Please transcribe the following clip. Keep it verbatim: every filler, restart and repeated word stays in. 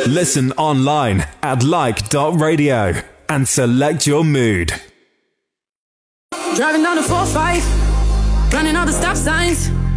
Listen online at like dot radio and select your mood. Driving down the four five, running all the stop signs.